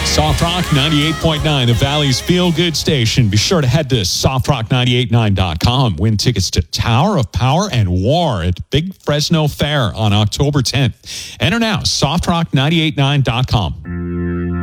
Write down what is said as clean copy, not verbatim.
Soft Rock 98.9, the Valley's feel-good station. Be sure to head to softrock989.com. Win tickets to Tower of Power and War at Big Fresno Fair on October 10th. Enter now, softrock989.com.